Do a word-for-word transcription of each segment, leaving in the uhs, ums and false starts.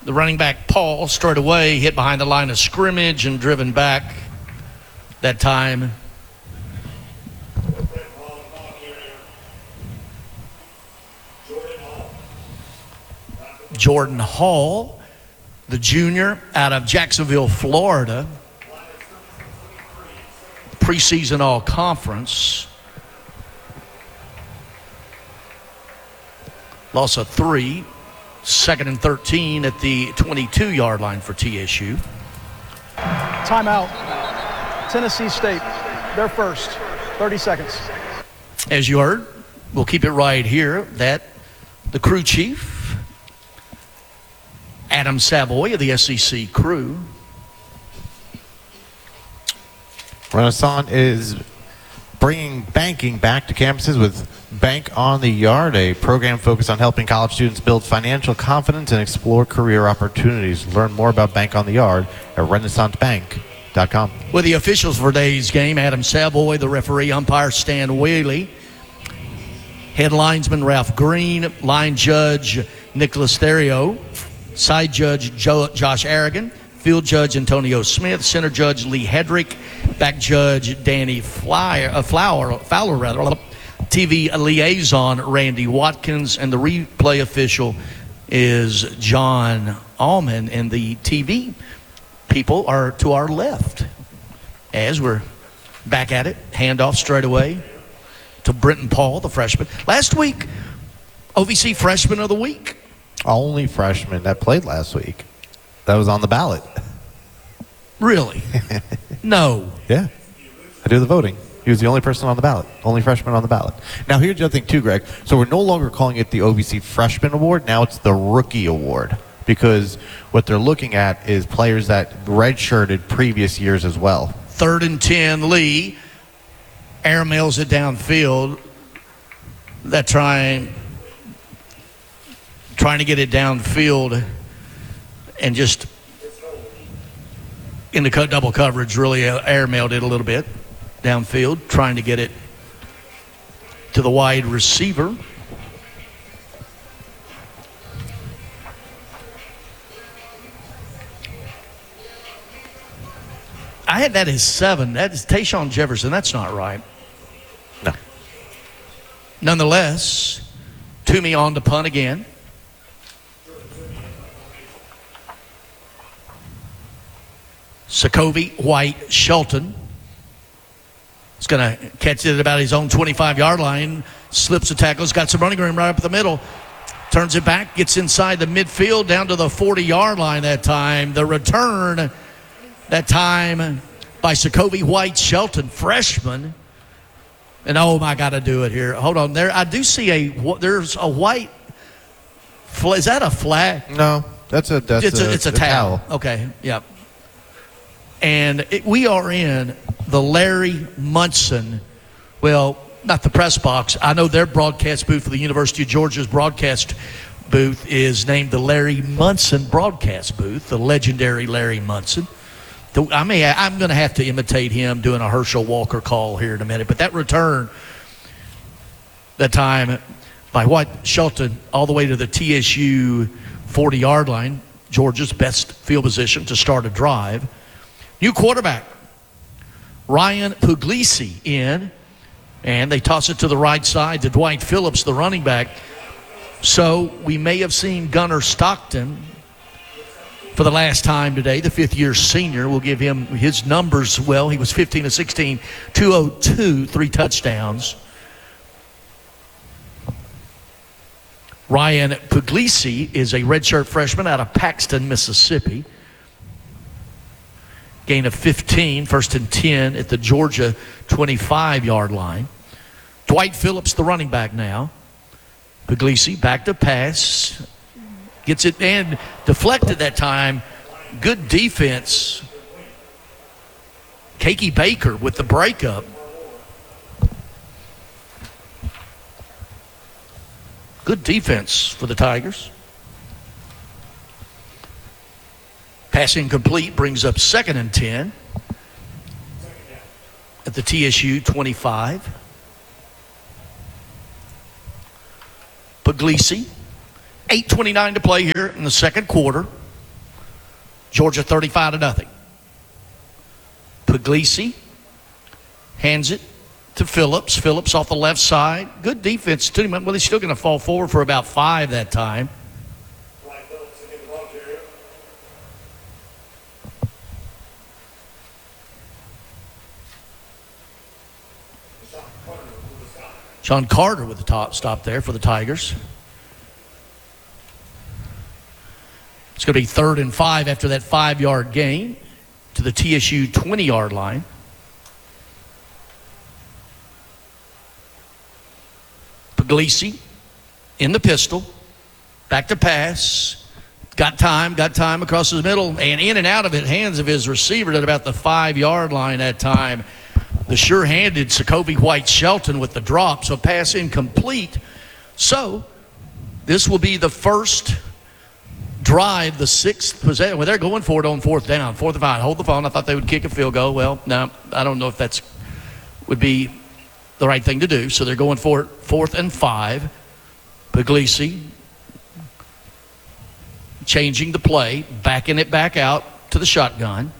The running back, Paul, straight away, hit behind the line of scrimmage and driven back that time. Jordan Hall, the junior out of Jacksonville, Florida. Preseason all-conference. Loss of three. Second and thirteen at the twenty-two-yard line for T S U. Timeout. Tennessee State, they're first. thirty seconds. As you heard, we'll keep it right here that the crew chief, Adam Savoy of the S E C crew. Renaissance is bringing banking back to campuses with Bank on the Yard, a program focused on helping college students build financial confidence and explore career opportunities. Learn more about Bank on the Yard at renaissance bank dot com. With the officials for today's game, Adam Savoy, the referee, umpire Stan Whaley, head linesman Ralph Green, line judge Nicholas Therio, side judge Joe, Josh Aragon, field judge Antonio Smith, center judge Lee Hedrick, back judge Danny Flyer, uh, Flower, Fowler, rather, T V liaison Randy Watkins, and the replay official is John Allman, and the T V people are to our left as we're back at it. Handoff straight away to Brenton Paul, the freshman. Last week, O V C Freshman of the Week. Only freshman that played last week. That was on the ballot. Really? No. Yeah. I do the voting. He was the only person on the ballot. Only freshman on the ballot. Now, here's the other thing, too, Greg. So we're no longer calling it the O V C Freshman Award. Now it's the Rookie Award. Because what they're looking at is players that redshirted previous years as well. Third and ten, Lee. Airmails it downfield. That trying, trying to get it downfield and just in the co- double coverage, really airmailed it a little bit downfield, trying to get it to the wide receiver. I had that as seven. That is Tayshawn Jefferson. That's not right. No. Nonetheless, Toomey on to punt again. Sokovy, White, Shelton. He's going to catch it at about his own twenty-five-yard line. Slips the tackle. He's got some running room right up the middle. Turns it back. Gets inside the midfield down to the forty-yard line that time. The return that time by Sokovy, White, Shelton, freshman. And, oh, my, got to do it here. Hold on. There, I do see a, there's a white, is that a flag? No, that's a, that's it's a, a, it's a, a towel. towel. Okay, yep. And it, we are in the Larry Munson, well, not the press box. I know their broadcast booth for the University of Georgia's broadcast booth is named the Larry Munson broadcast booth, the legendary Larry Munson. I mean, I'm going to have to imitate him doing a Herschel Walker call here in a minute. But that return, that time by White, Shelton, all the way to the T S U forty-yard line, Georgia's best field position to start a drive. New quarterback, Ryan Puglisi in, and they toss it to the right side to Dwight Phillips, the running back. So we may have seen Gunnar Stockton for the last time today. The fifth-year senior will give him his numbers. Well, he was fifteen of sixteen, two oh two, three touchdowns. Ryan Puglisi is a redshirt freshman out of Paxton, Mississippi. Gain of fifteen, first and ten at the Georgia twenty-five-yard line. Dwight Phillips, the running back now. Puglisi back to pass. Gets it and deflected that time. Good defense. Keiki Baker with the breakup. Good defense for the Tigers. Pass incomplete brings up second and ten at the T S U twenty-five. Puglisi. eight twenty-nine to play here in the second quarter. Georgia thirty-five to nothing. Puglisi hands it to Phillips. Phillips off the left side. Good defense to him. Well, he's still going to fall forward for about five that time. Sean Carter with the top stop there for the Tigers. It's going to be third and five after that five-yard gain to the T S U twenty-yard line. Puglisi in the pistol. Back to pass. Got time, got time across the middle, and in and out of it, hands of his receiver at about the five-yard line that time. The sure-handed Sokovie White-Shelton with the drop, so pass incomplete. So this will be the first drive, the sixth possession. Well, they're going for it on fourth down, fourth and five. Hold the phone. I thought they would kick a field goal. Well, no, I don't know if that's would be the right thing to do. So they're going for it, fourth and five. Puglisi changing the play, backing it back out to the shotgun.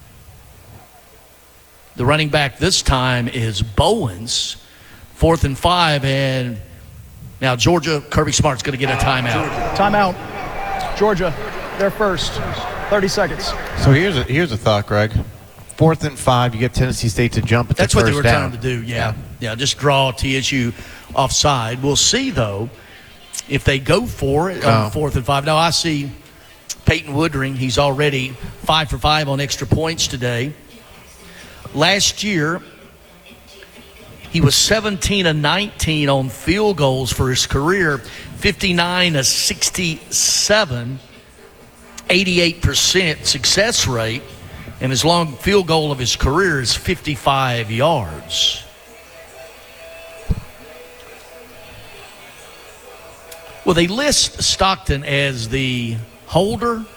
The running back this time is Bowens, fourth and five, and now Georgia, Kirby Smart's going to get a timeout. Timeout. Georgia, they're first. thirty seconds. So here's a here's a thought, Greg. Fourth and five, you get Tennessee State to jump at That's the what first they were down. trying to do, yeah. Yeah, just draw T S U offside. We'll see, though, if they go for it on Oh. fourth and five. Now, I see Peyton Woodring. He's already five for five on extra points today. Last year, he was seventeen and nineteen on field goals for his career, fifty-nine to sixty-seven, eighty-eight percent success rate, and his long field goal of his career is fifty-five yards. Well, they list Stockton as the holder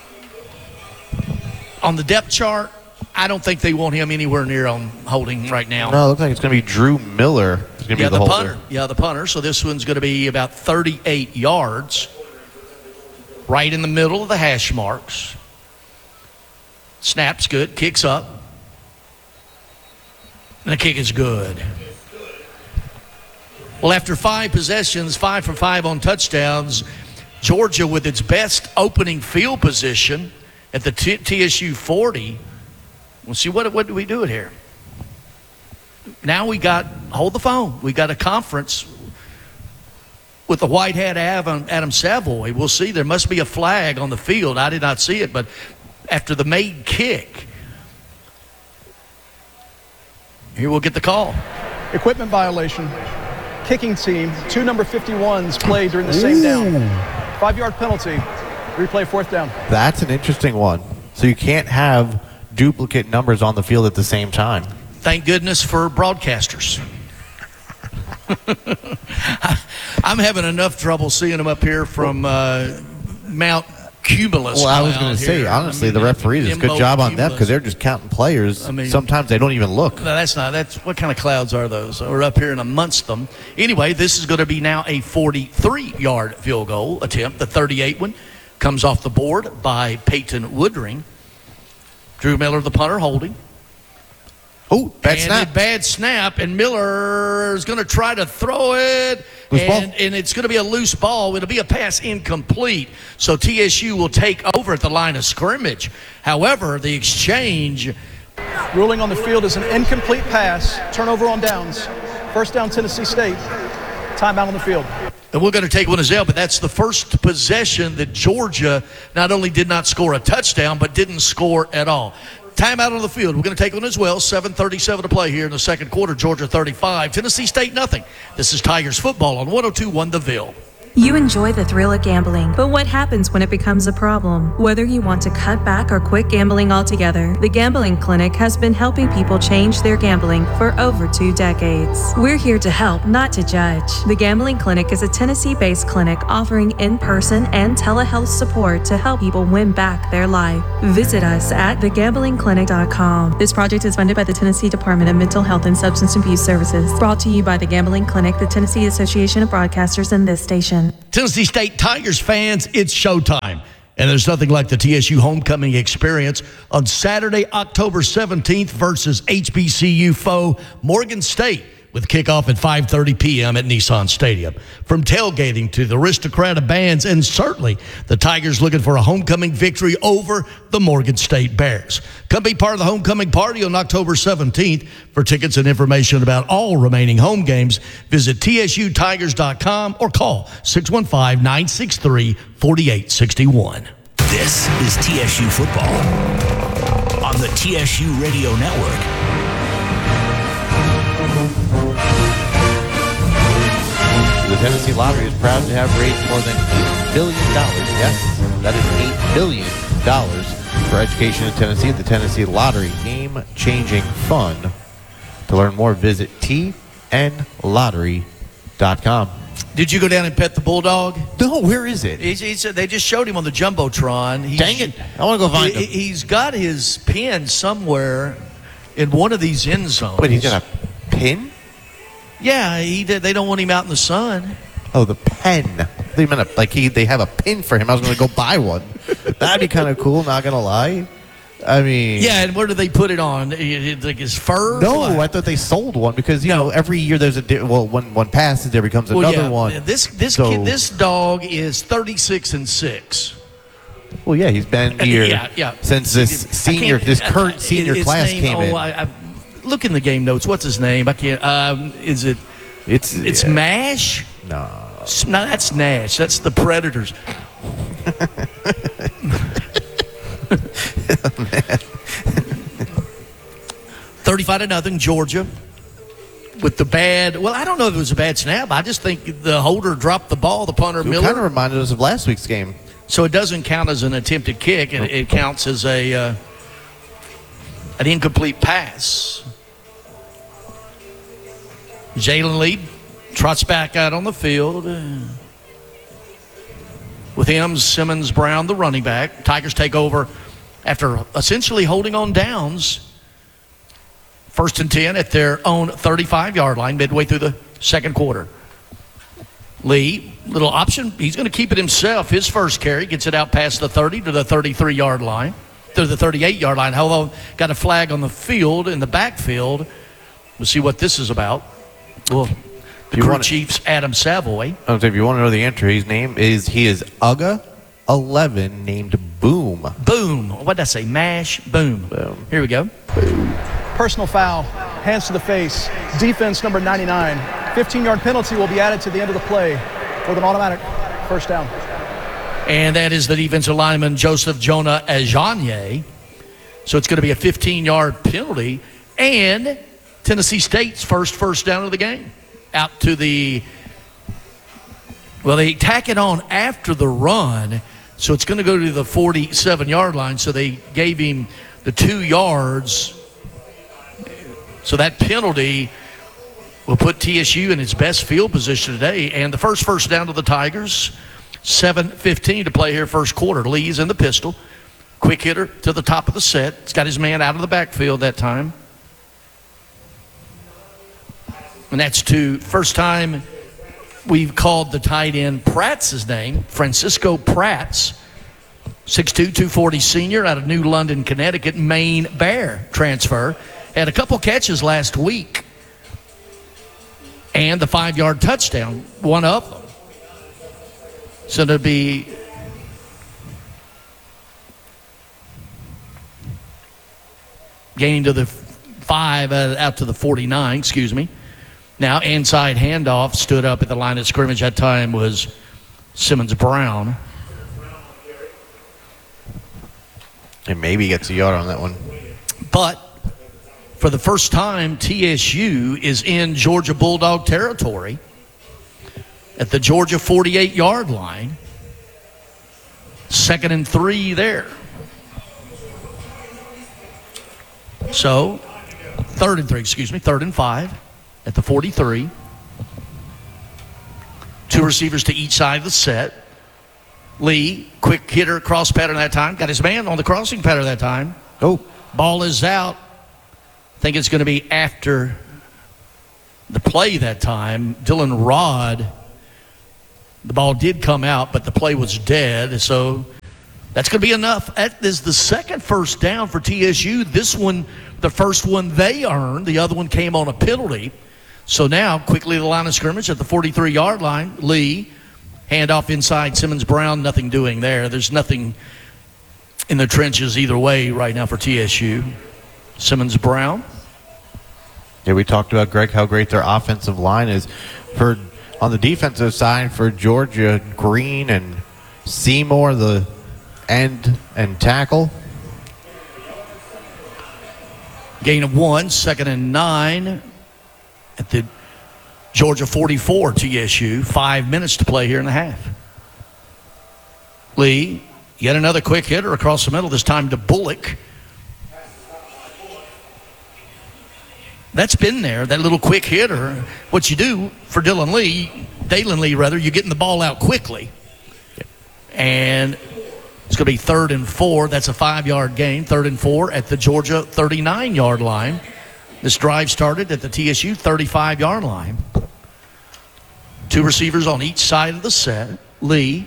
on the depth chart. I don't think they want him anywhere near on holding right now. No, it looks like it's going to be Drew Miller. It's going to yeah, be the, the holder. punter. Yeah, the punter. So this one's going to be about thirty-eight yards, right in the middle of the hash marks. Snaps good, kicks up, and the kick is good. Well, after five possessions, five for five on touchdowns, Georgia with its best opening field position at the T- TSU forty. We'll see, what, what do we do it here? Now we got, hold the phone, we got a conference with the white hat Adam, Adam Savoy. We'll see, there must be a flag on the field. I did not see it, but after the made kick, here we'll get the call. Equipment violation. Kicking team, two number fifty-ones played during the same down. Five-yard penalty. Replay fourth down. That's an interesting one. So you can't have duplicate numbers on the field at the same time. Thank goodness for broadcasters. I'm having enough trouble seeing them up here from uh, Mount Cumulus. Well, I was out going to say, here. honestly, I mean, the referees, it's good Imbo job on them Cumulus. because they're just counting players. I mean- Sometimes they don't even look. No, that's not. That's what kind of clouds are those? We're up here and amongst them. Anyway, this is going to be now a forty-three-yard field goal attempt. The thirty-eight one comes off the board by Peyton Woodring. Drew Miller, the punter, holding. Oh, bad and snap. a bad snap, and Miller is going to try to throw it, Loose ball. and, and it's going to be a loose ball. It'll be a pass incomplete, so T S U will take over at the line of scrimmage. However, the exchange, Ruling on the field is an incomplete pass. Turnover on downs. First down, Tennessee State. Timeout on the field. and we're going to take one as well, but that's the first possession that Georgia not only did not score a touchdown, but didn't score at all. Timeout on the field. We're going to take one as well. seven thirty-seven to play here in the second quarter. Georgia thirty-five, Tennessee State nothing. This is Tigers football on one oh two point one The Ville. You enjoy the thrill of gambling, but what happens when it becomes a problem? Whether you want to cut back or quit gambling altogether, the Gambling Clinic has been helping people change their gambling for over two decades. We're here to help, not to judge. The Gambling Clinic is a Tennessee-based clinic offering in-person and telehealth support to help people win back their life. Visit us at the gambling clinic dot com. This project is funded by the Tennessee Department of Mental Health and Substance Abuse Services. Brought to you by the Gambling Clinic, the Tennessee Association of Broadcasters, and this station. Tennessee State Tigers fans, it's showtime. And there's nothing like the T S U homecoming experience on Saturday, October seventeenth versus H B C U foe Morgan State, with kickoff at five thirty p.m. at Nissan Stadium. From tailgating to the Aristocrat of bands, and certainly the Tigers looking for a homecoming victory over the Morgan State Bears. Come be part of the homecoming party on October seventeenth. For tickets and information about all remaining home games, visit T S U Tigers dot com or call six one five, nine six three, four eight six one. This is T S U football on the T S U Radio Network. The Tennessee Lottery is proud to have raised more than eight billion dollars. Yes, that is eight billion dollars for education in Tennessee at the Tennessee Lottery Game-Changing Fund. To learn more, visit T N lottery dot com. Did you go down and pet the bulldog? No, where is it? He's, he's, they just showed him on the Jumbotron. He's, Dang it. I want to go find he, him. He's got his pin somewhere in one of these end zones. Wait, he's got a pin? Yeah, he did. They don't want him out in the sun. Oh, the pen. They meant a, like he, they have a pin for him. I was going to go buy one. That'd be kind of cool, not going to lie. I mean... Yeah, and where do they put it on? It- it- Like his fur? No, What? I thought they sold one because, you No. know, every year there's a... Di- well, when one passes, there becomes Well, another yeah, one. This this So- kid, this dog is thirty-six and six. Well, yeah, he's been here yeah, yeah. since this I senior, can't- this I- current I- senior his class name, came oh, in. I, I, look in the game notes. What's his name? I can't. Um, is it? It's It's yeah, Mash. no. S- No, that's Nash. That's the Predators. Thirty-five to nothing, Georgia. With the bad, well, I don't know if it was a bad snap. I just think the holder dropped the ball, the punter It Miller. kind of reminded us of last week's game. So it doesn't count as an attempted kick. It, it counts as a uh, an incomplete pass. Jalen Lee trots back out on the field. uh, With him, Simmons Brown, the running back. Tigers take over after essentially holding on downs. First and ten at their own thirty-five-yard line midway through the second quarter. Lee, little option. He's going to keep it himself. His first carry gets it out past the thirty to the thirty-three-yard line, to the thirty-eight-yard line. Although got a flag on the field in the backfield. We'll see what this is about. Well, the You crew want it- chief's Adam Savoy. I don't know if you want to know the answer. His name is, he is Uga eleven, named Boom. Boom. What did I say? Mash. Boom. Boom. Here we go. Personal foul, hands to the face, defense number ninety-nine. fifteen-yard penalty will be added to the end of the play with an automatic first down. And that is the defensive lineman, Joseph Jonah Ajanye. So it's going to be a fifteen-yard penalty. And Tennessee State's first first down of the game. Out to the, well, they tack it on after the run. So it's going to go to the forty-seven-yard line. So they gave him the two yards. So that penalty will put T S U in its best field position today. And the first first down to the Tigers. seven fifteen to play here first quarter. Lee's in the pistol. Quick hitter to the top of the set. He's got his man out of the backfield that time. And that's to first time we've called the tight end Pratt's name, Francisco Pratt's. six two, two forty senior out of New London, Connecticut, Maine Bear transfer. Had a couple catches last week. And the five-yard touchdown, one of them. So it'll be gaining to the five, uh, out to the forty-nine, excuse me. Now, inside handoff, stood up at the line of scrimmage. That time was Simmons Brown. And maybe he gets a yard on that one. But for the first time, T S U is in Georgia Bulldog territory at the Georgia forty-eight-yard line. Second and three there. So, third and three, excuse me, third and five at the forty-three. Two receivers to each side of the set. Lee, quick hitter, cross pattern that time. Got his man on the crossing pattern that time. Oh, Ball is out. I think it's going to be after the play that time. Dylan Rod, the ball did come out, but the play was dead. So That's going to be enough. That is the second first down for T S U. This one, the first one they earned. The other one came on a penalty. So now, quickly to the line of scrimmage at the forty-three-yard line. Lee, handoff inside Simmons Brown. Nothing doing there. There's nothing in the trenches either way right now for T S U. Simmons Brown. Yeah, we talked about, Greg, how great their offensive line is. For on the defensive side, for Georgia, Green and Seymour, the end and tackle. Gain of one, second and nine at the Georgia forty-four T S U. Five minutes to play here in the half. Lee, yet another quick hitter across the middle, this time to Bullock. That's been there, that little quick hitter. What you do for Dylan Lee, Dalen Lee rather, you're getting the ball out quickly. And it's going to be third and four. That's a five-yard gain. Third and four at the Georgia thirty-nine-yard line. This drive started at the T S U thirty-five-yard line. Two receivers on each side of the set. Lee.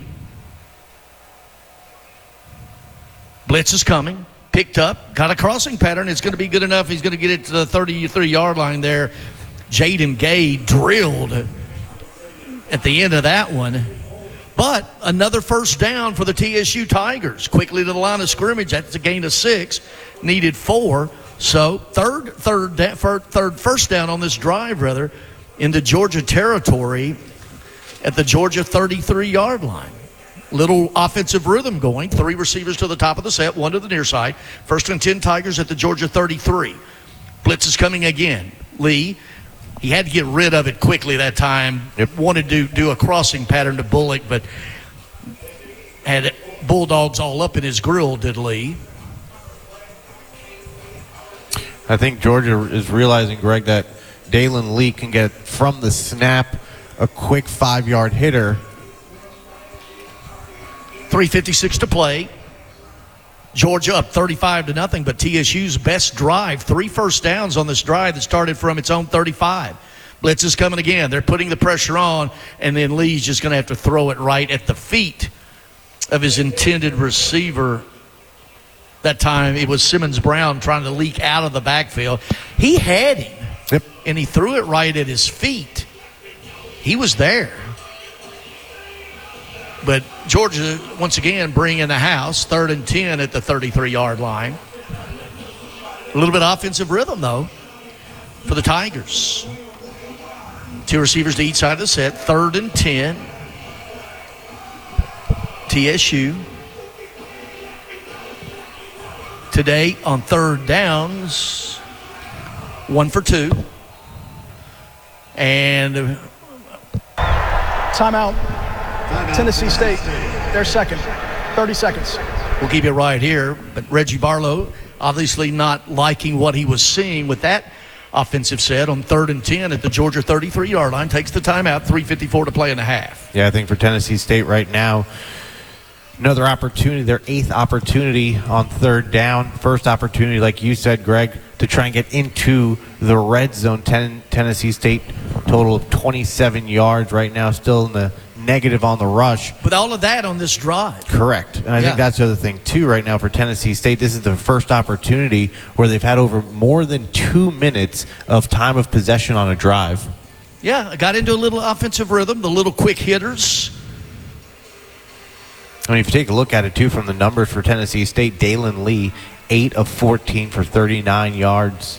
Blitz is coming. Picked up. Got a crossing pattern. It's going to be good enough. He's going to get it to the thirty-three-yard line there. Jaden Gay drilled at the end of that one. But another first down for the T S U Tigers. Quickly to the line of scrimmage. That's a gain of six. Needed four. So third, third, third, third first down on this drive, rather, into Georgia territory at the Georgia thirty-three-yard line. Little offensive rhythm going. Three receivers to the top of the set, one to the near side. First and ten Tigers at the Georgia thirty-three. Blitz is coming again. Lee, he had to get rid of it quickly that time. Yep. Wanted to do a crossing pattern to Bullock, but had Bulldogs all up in his grill, did Lee. I think Georgia is realizing, Greg, that Dalen Lee can get from the snap a quick five-yard hitter. three fifty-six to play. Georgia up thirty-five to nothing, but T S U's best drive, three first downs on this drive that started from its own thirty-five. Blitz is coming again. They're putting the pressure on, and then Lee's just going to have to throw it right at the feet of his intended receiver. That time it was Simmons Brown trying to leak out of the backfield. He had him, Yep. and he threw it right at his feet. He was there. But Georgia, once again, bringing the house, third and ten at the thirty-three-yard line. A little bit of offensive rhythm, though, for the Tigers. Two receivers to each side of the set, third and ten. T S U. Today on third downs, one for two. And Timeout. Tennessee State, their second. thirty seconds. we'll keep it right here. But Reggie Barlow obviously not liking what he was seeing with that offensive set on third and ten at the Georgia thirty-three-yard line. Takes the timeout, three fifty-four to play in the half. Yeah, I think for Tennessee State right now, another opportunity, their eighth opportunity on third down. First opportunity, like you said, Greg, to try and get into the red zone. Ten, Tennessee State total of twenty-seven yards right now, still in the negative on the rush. With all of that on this drive. Correct. And I Yeah. think that's the other thing, too, right now for Tennessee State. This is the first opportunity where they've had over more than two minutes of time of possession on a drive. Yeah, I got into a little offensive rhythm, the little quick hitters. I mean, if you take a look at it, too, from the numbers for Tennessee State, Dalen Lee, eight of fourteen for thirty-nine yards.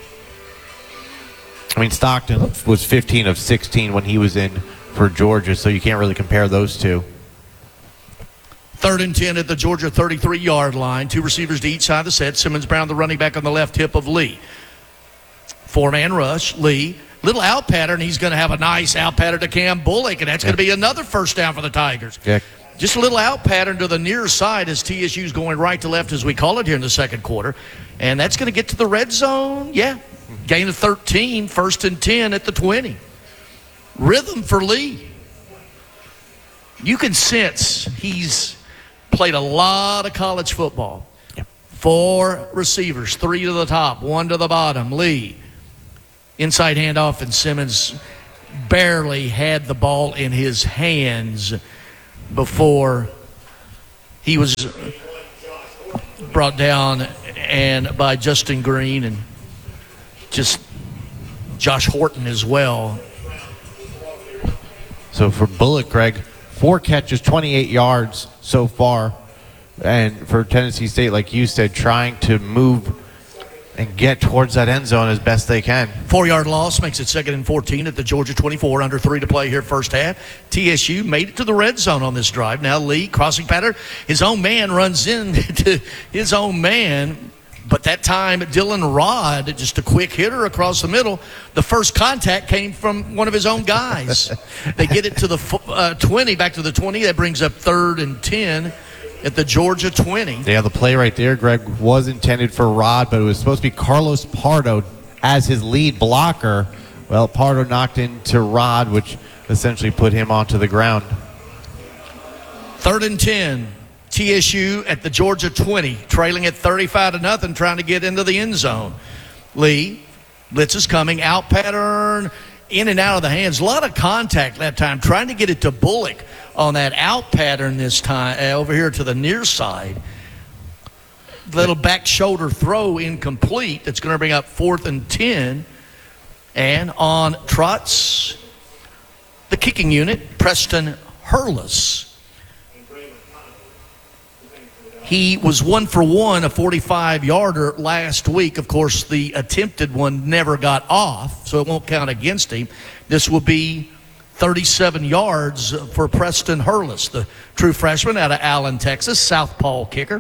I mean, Stockton was fifteen of sixteen when he was in for Georgia, so you can't really compare those two. Third and ten at the Georgia thirty-three-yard line. Two receivers to each side of the set. Simmons Brown, the running back on the left hip of Lee. Four-man rush. Lee, little out pattern. He's going to have a nice out pattern to Cam Bullock, and that's going to be another first down for the Tigers. Yeah. Just a little out pattern to the near side as T S U's going right to left, as we call it here in the second quarter. And that's going to get to the red zone. Yeah. Gain of thirteen, first and ten at the twenty. Rhythm for Lee. You can sense he's played a lot of college football. Yep. Four receivers, three to the top, one to the bottom. Lee, inside handoff, and Simmons barely had the ball in his hands before He was brought down and by Justin Green and just Josh Horton as well. So for Bullock, Greg, four catches, twenty-eight yards so far. And for Tennessee State, like you said, trying to move and get towards that end zone as best they can. Four-yard loss makes it second and fourteen at the Georgia twenty-four, under three to play here first half. T S U made it to the red zone on this drive. Now Lee, crossing pattern, his own man runs in to his own man. But that time, Dylan Rod, just a quick hitter across the middle. The first contact came from one of his own guys. They get it to the uh, twenty, back to the twenty. That brings up third and ten at the Georgia twenty. Yeah, the play right there, Greg, was intended for Rod, but it was supposed to be Carlos Pardo as his lead blocker. Well, Pardo knocked into Rod, which essentially put him onto the ground. Third and ten. T S U at the Georgia twenty, trailing at thirty-five to nothing, trying to get into the end zone. Lee, blitz is coming, out pattern, in and out of the hands. A lot of contact that time, trying to get it to Bullock on that out pattern this time, uh, over here to the near side. Little back shoulder throw incomplete. That's going to bring up fourth and ten. And on trots, the kicking unit, Preston Hurlis. He was one for one, a forty-five-yarder last week. Of course, the attempted one never got off, so it won't count against him. This will be thirty-seven yards for Preston Hurlis, the true freshman out of Allen, Texas, southpaw kicker.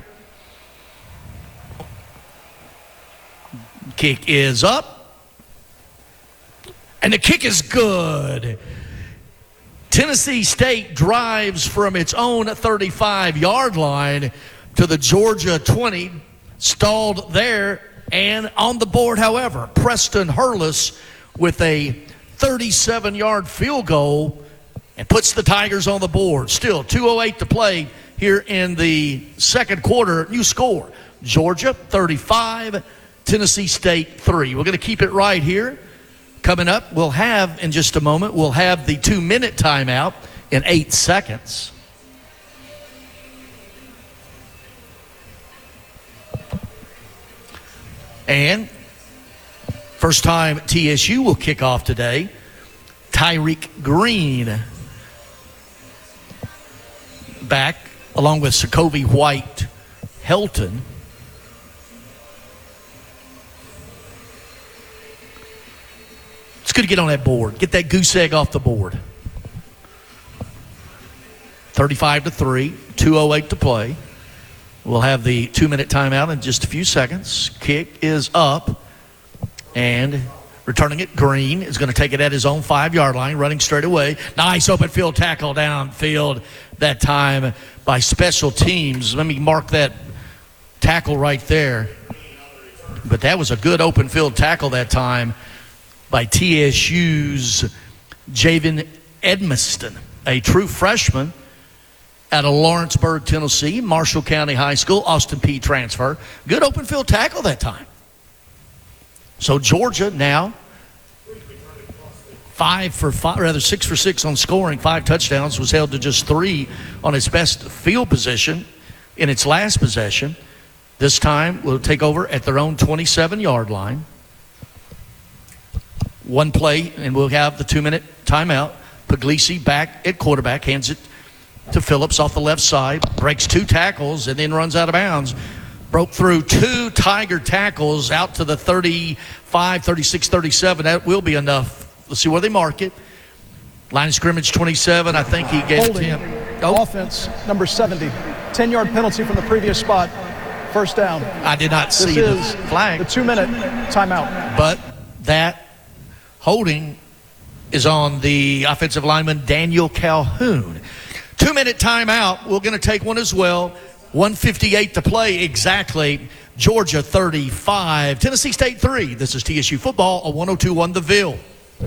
Kick is up, and the kick is good. Tennessee State drives from its own thirty-five-yard line to the Georgia twenty, stalled there, and on the board, however, Preston Hurlis with a thirty-seven-yard field goal and puts the Tigers on the board. Still two oh eight to play here in the second quarter. New score, Georgia thirty-five, Tennessee State three. We're going to keep it right here. Coming up, we'll have, in just a moment, we'll have the two-minute timeout in eight seconds. And first time T S U will kick off today, Tyreek Green back along with Sokovie White Helton. It's good to get on that board. Get that goose egg off the board. thirty-five to three, two oh eight to play. We'll have the two-minute timeout in just a few seconds. Kick is up, and returning it, Green is going to take it at his own five-yard line, running straight away. Nice open field tackle downfield that time by special teams. Let me mark that tackle right there. But that was a good open field tackle that time by T S U's Javen Edmiston, a true freshman out of Lawrenceburg, Tennessee, Marshall County High School, Austin Peay transfer. Good open field tackle that time. So Georgia now five for five, rather six for six on scoring, five touchdowns, was held to just three on its best field position in its last possession. This time we'll take over at their own twenty-seven-yard line. One play, and we'll have the two-minute timeout. Puglisi back at quarterback, hands it to Phillips off the left side, breaks two tackles, and then runs out of bounds. Broke through two Tiger tackles out to the thirty-five, thirty-six, thirty-seven. That will be enough. Let's see where they mark it. Line of scrimmage twenty-seven. I think he gave Holding. it to him. Oh. Offense, number seventy. ten-yard penalty from the previous spot. First down. I did not This see the is flag. the two-minute timeout. But that holding is on the offensive lineman, Daniel Calhoun. Two-minute timeout. We're going to take one as well. one fifty-eight to play exactly. Georgia thirty-five, Tennessee State three. This is T S U football on one oh two point one The Ville.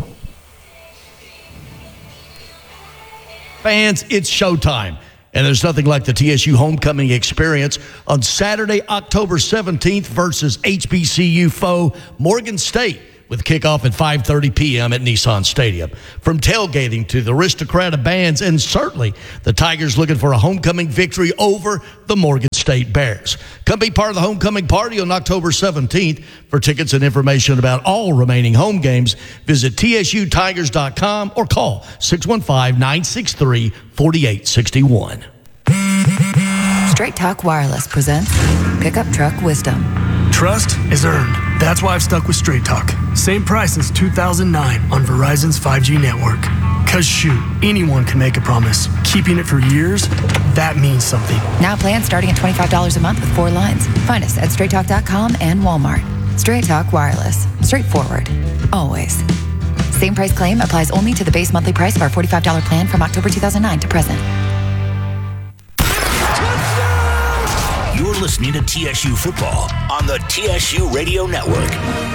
Fans, it's showtime. And there's nothing like the T S U homecoming experience on Saturday, October seventeenth versus H B C U foe Morgan State. with kickoff at five thirty p.m. at Nissan Stadium. From tailgating to the Aristocrat of bands, and certainly the Tigers looking for a homecoming victory over the Morgan State Bears. Come be part of the homecoming party on October seventeenth. For tickets and information about all remaining home games, visit T S U Tigers dot com or call six one five, nine six three, four eight six one. Straight Talk Wireless presents Pickup Truck Wisdom. Trust is earned. That's why I've stuck with Straight Talk. Same price since two thousand nine on Verizon's five G network. Cause shoot, anyone can make a promise. Keeping it for years, that means something. Now plans starting at twenty-five dollars a month with four lines. Find us at straight talk dot com and Walmart. Straight Talk Wireless. Straightforward. Always. Same price claim applies only to the base monthly price of our forty-five dollars plan from October two thousand nine to present. You're listening to T S U Football on the T S U Radio Network.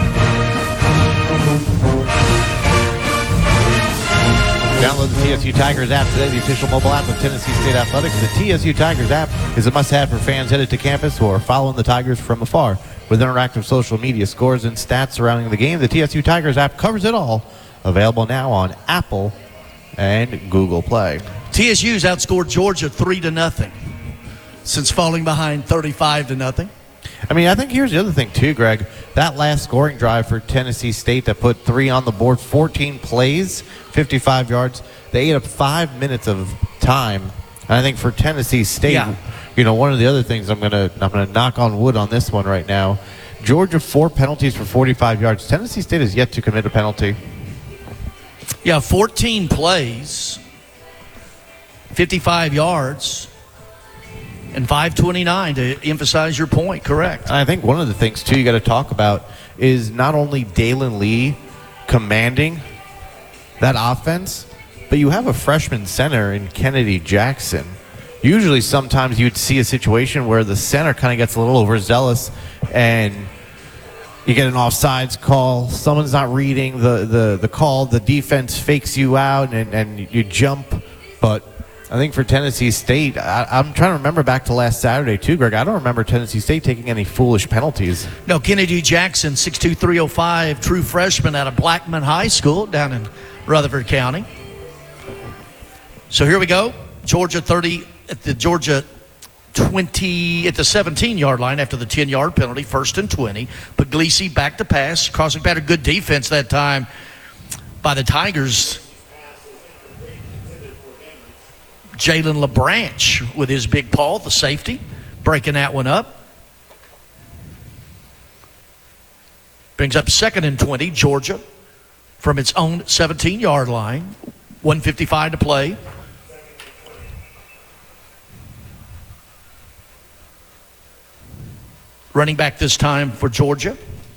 Download the T S U Tigers app today, the official mobile app of Tennessee State Athletics. The T S U Tigers app is a must-have for fans headed to campus or following the Tigers from afar. With interactive social media scores and stats surrounding the game, the T S U Tigers app covers it all. Available now on Apple and Google Play. T S U's outscored Georgia three to nothing since falling behind thirty-five to nothing. I mean, I think here's the other thing, too, Greg. That last scoring drive for Tennessee State that put three on the board, fourteen plays, fifty-five yards. They ate up five minutes of time. And I think for Tennessee State, Yeah. you know, one of the other things I'm going to I'm going to knock on wood on this one right now. Georgia, four penalties for forty-five yards. Tennessee State has yet to commit a penalty. Yeah, fourteen plays, fifty-five yards, and five twenty-nine to emphasize your point. Correct. And I think one of the things, too, you got to talk about is not only Dalen Lee commanding that offense, but you have a freshman center in Kennedy Jackson. Usually sometimes you'd see a situation where the center kind of gets a little overzealous and you get an offsides call. Someone's not reading the, the, the call. The defense fakes you out and, and you jump. But I think for Tennessee State, I, I'm trying to remember back to last Saturday too, Greg. I don't remember Tennessee State taking any foolish penalties. No, Kennedy Jackson, six two, three oh five, true freshman out of Blackman High School down in Rutherford County. So here we go. Georgia thirty at the Georgia twenty at the seventeen-yard line after the ten-yard penalty, first and twenty. Puglisi back to pass, crossing pattern, good defense that time by the Tigers. Jalen LeBranch with his big paw, the safety, breaking that one up. Brings up second and twenty, Georgia, from its own seventeen-yard line. one fifty-five to play. Running back this time for Georgia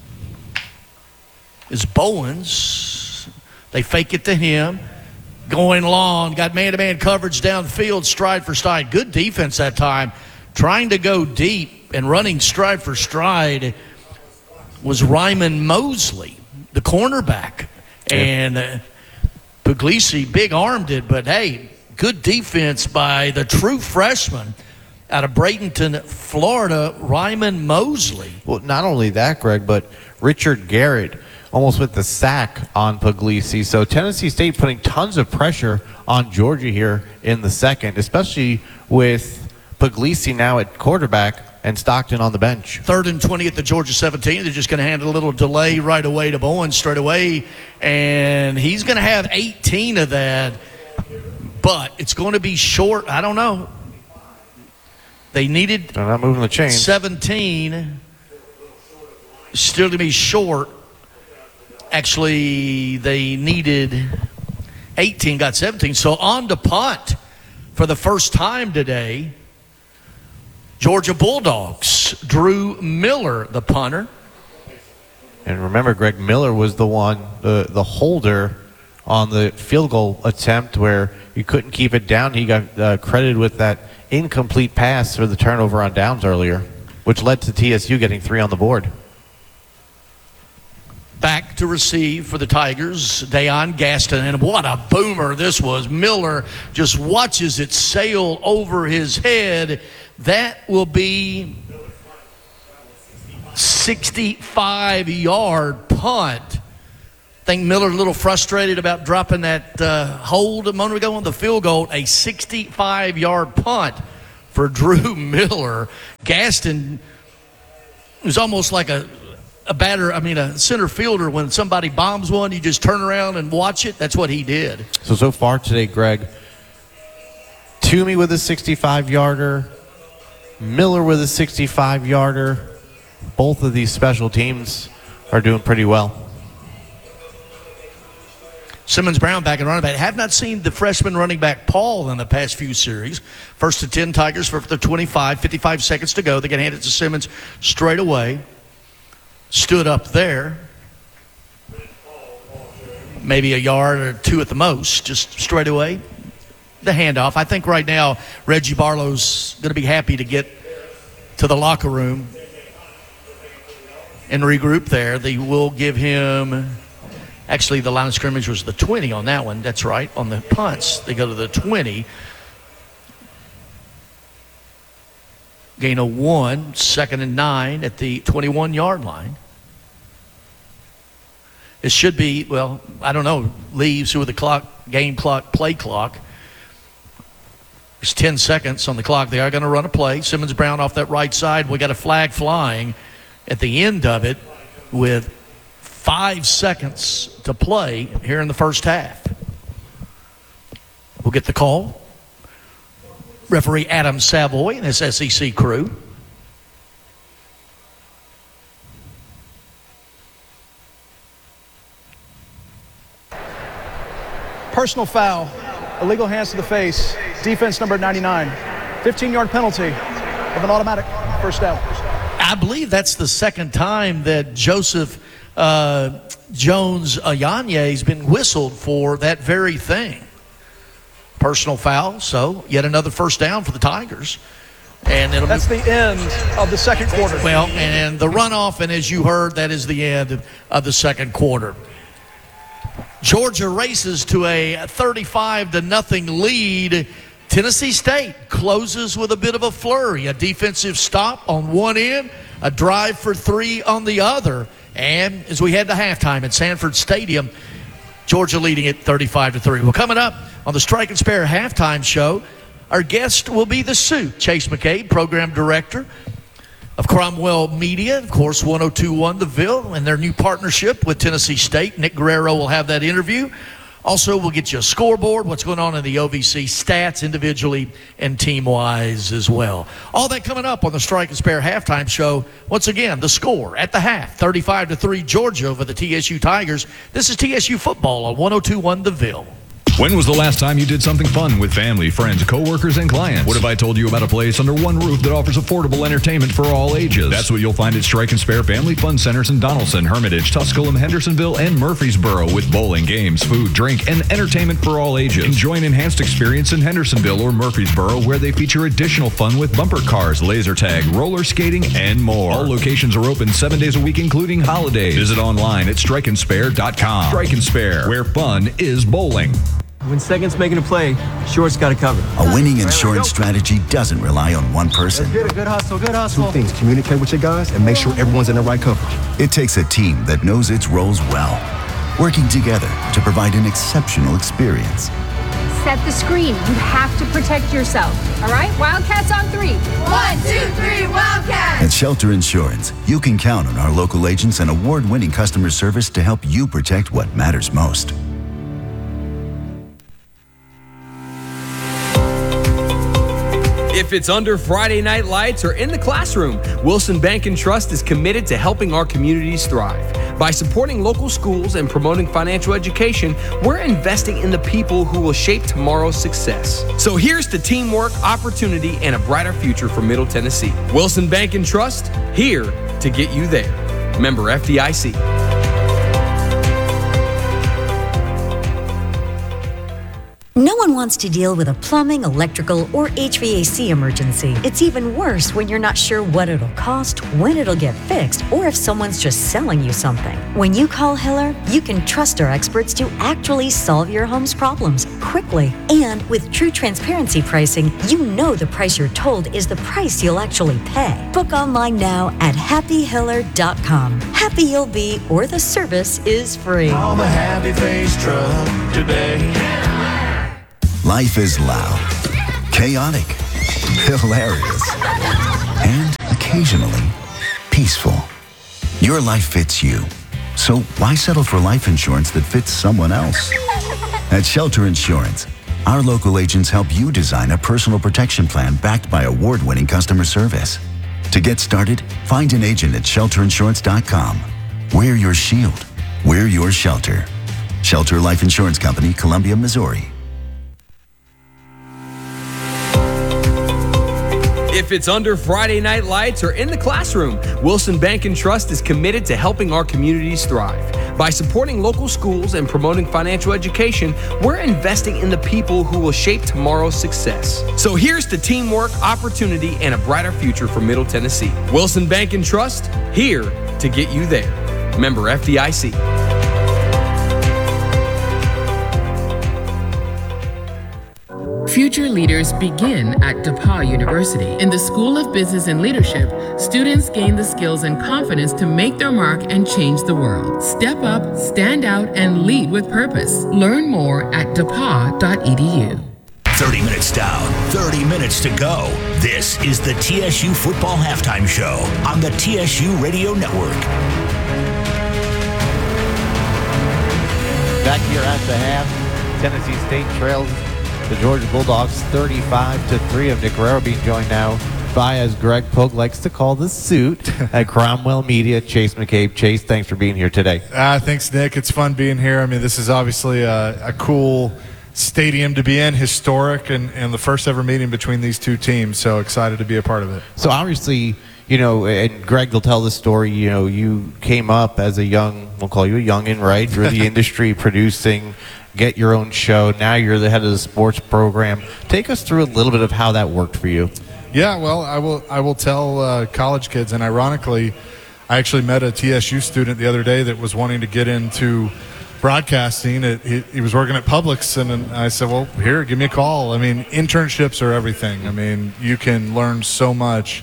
is Bowens. They fake it to him. Going long, got man-to-man coverage downfield, stride for stride. Good defense that time. Trying to go deep and running stride for stride was Ryman Mosley, the cornerback. Yeah. And uh, Puglisi big-armed it, but hey, good defense by the true freshman out of Bradenton, Florida, Ryman Mosley. Well, not only that, Greg, but Richard Garrett almost with the sack on Puglisi. So Tennessee State putting tons of pressure on Georgia here in the second, especially with Puglisi now at quarterback and Stockton on the bench. Third and twenty at the Georgia seventeen. They're just going to hand a little delay right away to Bowen straight away, and he's going to have eighteen of that, but it's going to be short. I don't know. They needed They're not moving the chains. seventeen, still to be short. Actually, they needed eighteen, got seventeen. So on to punt for the first time today. Georgia Bulldogs, Drew Miller, the punter. And remember, Greg Miller was the one, the, the holder on the field goal attempt where he couldn't keep it down. He got uh, credited with that incomplete pass for the turnover on downs earlier, which led to T S U getting three on the board. Back to receive for the Tigers, Dayon Gaston, and what a boomer this was. Miller just watches it sail over his head. That will be sixty-five-yard punt think Miller a little frustrated about dropping that uh, hold a moment ago on the field goal. A sixty-five-yard punt for Drew Miller. Gaston was almost like a, a batter, I mean a center fielder. When somebody bombs one, you just turn around and watch it. That's what he did. So, so far today, Greg, Toomey with a sixty-five-yarder, Miller with a sixty-five-yarder. Both of these special teams are doing pretty well. Simmons Brown back in running back. Have not seen the freshman running back Paul in the past few series. First to ten Tigers for the twenty-five, fifty-five seconds to go. They can hand it to Simmons straight away. Stood up there. Maybe a yard or two at the most, just straight away. The handoff. I think right now Reggie Barlow's going to be happy to get to the locker room and regroup there. They will give him... Actually, the line of scrimmage was the twenty on that one. That's right. On the punts, they go to the twenty. Gain of one, second and nine at the twenty-one-yard line. It should be, well, I don't know, leaves with the clock, game clock, play clock. There's ten seconds on the clock. They are going to run a play. Simmons Brown off that right side. We got a flag flying at the end of it with five seconds to play here in the first half. We'll get the call. Referee Adam Savoy and his S E C crew. Personal foul, illegal hands to the face, defense number ninety-nine. fifteen-yard penalty of an automatic first down. I believe that's the second time that Joseph uh, Jones Ayanye has been whistled for that very thing. Personal foul, so yet another first down for the Tigers. And it'll That's be, the end of the second quarter. well, and the runoff, and as you heard, that is the end of the second quarter. Georgia races to a thirty-five to nothing lead. Tennessee State closes with a bit of a flurry. A defensive stop on one end, a drive for three on the other. And as we head to halftime at Sanford Stadium, Georgia leading it thirty-five to three. Well, coming up on the Strike and Spare halftime show, our guest will be the Suit, Chase McCabe, program director of Cromwell Media, of course, one oh two point one The Ville, and their new partnership with Tennessee State. Nick Guerrero will have that interview. Also, we'll get you a scoreboard, what's going on in the O V C, stats individually and team-wise as well. All that coming up on the Strike and Spare halftime show. Once again, the score at the half, thirty-five to three, Georgia over the T S U Tigers. This is T S U football on one oh two point one The Ville. When was the last time you did something fun with family, friends, coworkers, and clients? What if I told you about a place under one roof that offers affordable entertainment for all ages? That's what you'll find at Strike and Spare Family Fun Centers in Donaldson, Hermitage, Tusculum, Hendersonville, and Murfreesboro with bowling, games, food, drink, and entertainment for all ages. Enjoy an enhanced experience in Hendersonville or Murfreesboro where they feature additional fun with bumper cars, laser tag, roller skating, and more. All locations are open seven days a week, including holidays. Visit online at strike and spare dot com. Strike and Spare, where fun is bowling. When second's making a play, short's got to cover. A winning insurance strategy doesn't rely on one person. Good, good hustle, good hustle. Two things: communicate with your guys and make sure everyone's in the right coverage. It takes a team that knows its roles well, working together to provide an exceptional experience. Set the screen. You have to protect yourself. All right? Wildcats on three. One, two, three, Wildcats! At Shelter Insurance, you can count on our local agents and award-winning customer service to help you protect what matters most. If it's under Friday night lights or in the classroom, Wilson Bank and Trust is committed to helping our communities thrive. By supporting local schools and promoting financial education, we're investing in the people who will shape tomorrow's success. So here's to teamwork, opportunity, and a brighter future for Middle Tennessee. Wilson Bank and Trust, here to get you there. Member F D I C. No one wants to deal with a plumbing, electrical, or H V A C emergency. It's even worse when you're not sure what it'll cost, when it'll get fixed, or if someone's just selling you something. When you call Hiller, you can trust our experts to actually solve your home's problems quickly. And with true transparency pricing, you know the price you're told is the price you'll actually pay. Book online now at happy hiller dot com. Happy you'll be, or the service is free. Call the Happy Face Truck today. Life is loud, chaotic, hilarious, and occasionally peaceful. Your life fits you. So why settle for life insurance that fits someone else? At Shelter Insurance, our local agents help you design a personal protection plan backed by award-winning customer service. To get started, find an agent at shelter insurance dot com. We're your shield. We're your shelter. Shelter Life Insurance Company, Columbia, Missouri. If it's under Friday night lights or in the classroom, Wilson Bank and Trust is committed to helping our communities thrive. By supporting local schools and promoting financial education, we're investing in the people who will shape tomorrow's success. So here's to teamwork, opportunity, and a brighter future for Middle Tennessee. Wilson Bank and Trust, here to get you there. Member F D I C. Future leaders begin at DePauw University. In the School of Business and Leadership, students gain the skills and confidence to make their mark and change the world. Step up, stand out, and lead with purpose. Learn more at d e p a w dot e d u. thirty minutes down, thirty minutes to go. This is the T S U Football Halftime Show on the T S U Radio Network. Back here at the half, Tennessee State trails the Georgia Bulldogs thirty-five to three. Of Nick Guerrero being joined now by, as Greg Pogue likes to call, the suit at Cromwell Media, Chase McCabe. Chase, thanks for being here today. Uh, thanks, Nick. It's fun being here. I mean, this is obviously a, a cool stadium to be in, historic, and, and the first ever meeting between these two teams. So excited to be a part of it. So obviously, you know, and Greg will tell the story, you know, you came up as a young, we'll call you a youngin', right? You're the industry producing, get your own show. Now you're the head of the sports program. Take us through a little bit of how that worked for you. Yeah, well, I will I will tell uh, college kids, and ironically, I actually met a T S U student the other day that was wanting to get into broadcasting. It, he, he was working at Publix, and, and I said, well, here, give me a call. I mean, internships are everything. I mean, you can learn so much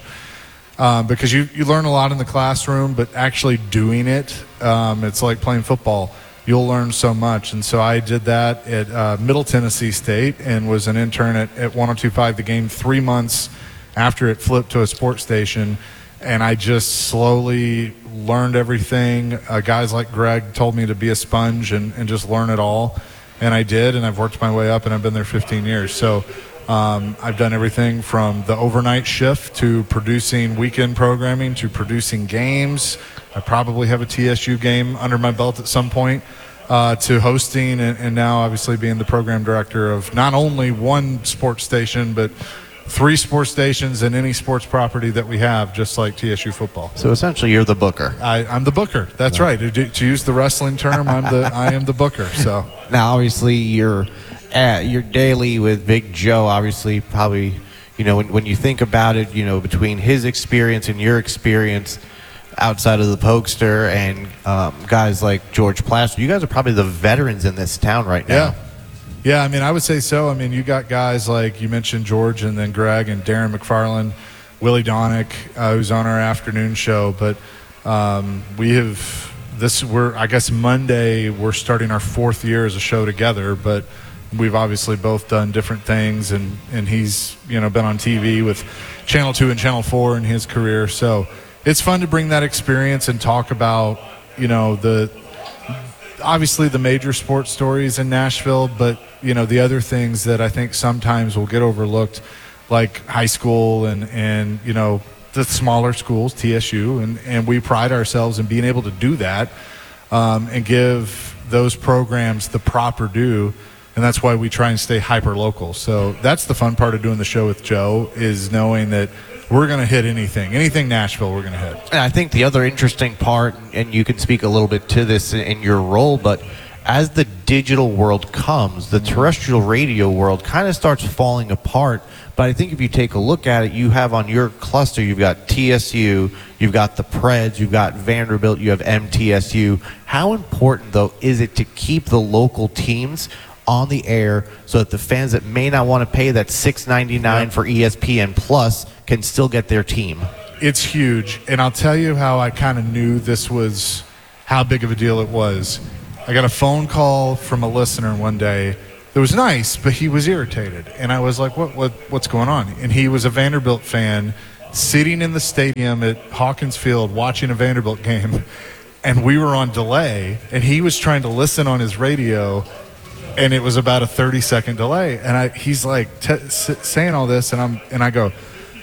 um, because you, you learn a lot in the classroom, but actually doing it, um, it's like playing football. You'll learn so much. And so I did that at uh, Middle Tennessee State and was an intern at, at one oh two point five The Game three months after it flipped to a sports station. And I just slowly learned everything. Uh, guys like Greg told me to be a sponge and, and just learn it all. And I did, and I've worked my way up, and I've been there fifteen years. So um, I've done everything from the overnight shift to producing weekend programming to producing games. I probably have a T S U game under my belt at some point, uh, to hosting and, and now obviously being the program director of not only one sports station, but three sports stations and any sports property that we have, just like T S U football. So essentially you're the booker. I, I'm the booker. That's right. To, to use the wrestling term, I'm the I am the booker. So now obviously you're at your daily with Big Joe, obviously probably, you know, when, when you think about it, you know, between his experience and your experience outside of the Pokester and um, guys like George Plaster, you guys are probably the veterans in this town right now. Yeah. Yeah, I mean, I would say so. I mean, you got guys like you mentioned George and then Greg and Darren McFarland, Willie Donick, uh, who's on our afternoon show. But um, we have this, we're, I guess Monday, we're starting our fourth year as a show together. But we've obviously both done different things. And, and he's, you know, been on T V with Channel two and Channel four in his career. So it's fun to bring that experience and talk about, you know, the obviously the major sports stories in Nashville, but, you know, the other things that I think sometimes will get overlooked, like high school and, and you know, the smaller schools, T S U, and, and we pride ourselves in being able to do that um, and give those programs the proper due, and that's why we try and stay hyper-local. So that's the fun part of doing the show with Joe, is knowing that we're going to hit anything. Anything Nashville, we're going to hit. And I think the other interesting part, and you can speak a little bit to this in your role, but as the digital world comes, the terrestrial radio world kind of starts falling apart. But I think if you take a look at it, you have on your cluster, you've got T S U, you've got the Preds, you've got Vanderbilt, you have M T S U. How important, though, is it to keep the local teams on the air so that the fans that may not want to pay that six ninety-nine Yep. for E S P N Plus can still get their team? It's huge. And I'll tell you how I kind of knew this was how big of a deal it was. I got a phone call from a listener one day that was nice, but he was irritated. And I was like, what, what, what's going on? And he was a Vanderbilt fan sitting in the stadium at Hawkins Field watching a Vanderbilt game. And we were on delay, and he was trying to listen on his radio, and it was about a thirty second delay. And I, he's like t- s- saying all this, and I'm, and I go,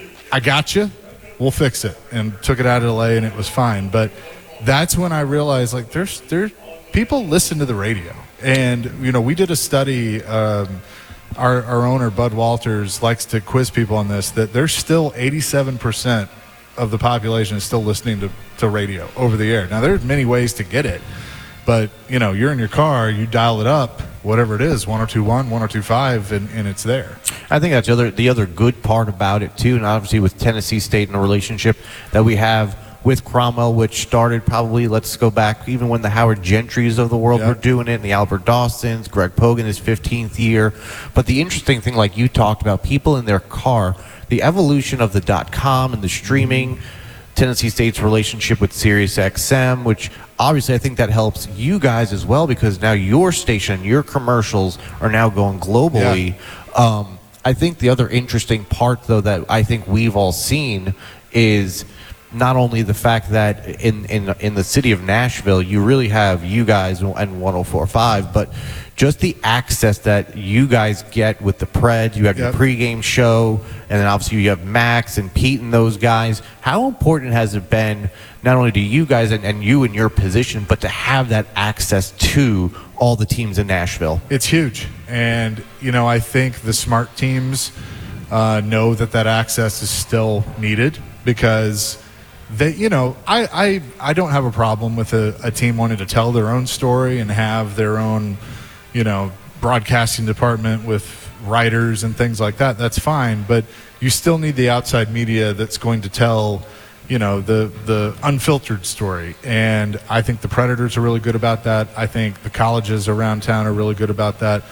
I got you. We'll fix it. And took it out of delay, and it was fine. But that's when I realized, like, there's, there's people listen to the radio. And, you know, we did a study, um, our, our owner, Bud Walters, likes to quiz people on this, that there's still eighty-seven percent of the population is still listening to, to radio over the air. Now, there's many ways to get it. But, you know, you're in your car, you dial it up, whatever it is, one oh two one, one oh two five, and, and it's there. I think that's the other, the other good part about it, too, and obviously with Tennessee State and the relationship that we have with Cromwell, which started probably, let's go back, even when the Howard Gentrys of the world Yep. were doing it, and the Albert Dawsons, Greg Pogan, his fifteenth year. But the interesting thing, like you talked about, people in their car, the evolution of the dot-com and the streaming, Tennessee State's relationship with Sirius X M, which obviously I think that helps you guys as well, because now your station, your commercials are now going globally. Um, I think the other interesting part, though, that I think we've all seen is not only the fact that in, in in the city of Nashville, you really have you guys and one oh four point five, but just the access that you guys get with the Preds. You have Yep. your pregame show, and then obviously you have Max and Pete and those guys. How important has it been, not only to you guys and, and you in your position, but to have that access to all the teams in Nashville? It's huge. And, you know, I think the smart teams uh, know that that access is still needed, because they, you know, I, I, I don't have a problem with a, a team wanting to tell their own story and have their own, you know, broadcasting department with writers and things like that. That's fine. But you still need the outside media that's going to tell, you know, the the unfiltered story. And I think the Predators are really good about that. I think the colleges around town are really good about that.